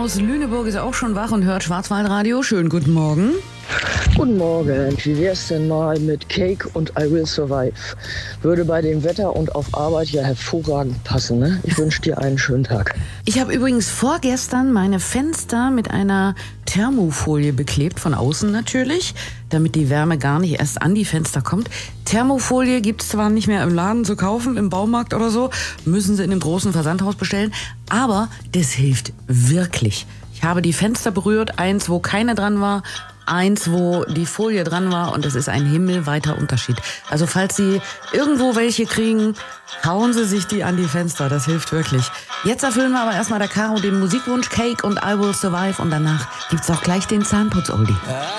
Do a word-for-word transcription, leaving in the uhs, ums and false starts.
aus Lüneburg ist auch schon wach und hört Schwarzwaldradio. Schönen guten Morgen. Guten Morgen. Wie wär's denn mal mit Cake und I Will Survive? Würde bei dem Wetter und auf Arbeit ja hervorragend passen, ne? Ich wünsche dir einen schönen Tag. Ich habe übrigens vorgestern meine Fenster mit einer Thermofolie beklebt, von außen natürlich, damit die Wärme gar nicht erst an die Fenster kommt. Thermofolie gibt es zwar nicht mehr im Laden zu kaufen, im Baumarkt oder so, müssen Sie in einem großen Versandhaus bestellen, aber das hilft wirklich. Ich habe die Fenster berührt, eins, wo keine dran war, eins, wo die Folie dran war, und das ist ein himmelweiter Unterschied. Also falls Sie irgendwo welche kriegen, hauen Sie sich die an die Fenster, das hilft wirklich. Jetzt erfüllen wir aber erstmal der Caro den Musikwunsch Cake und I Will Survive, und danach gibt's auch gleich den Zahnputz-Oldie.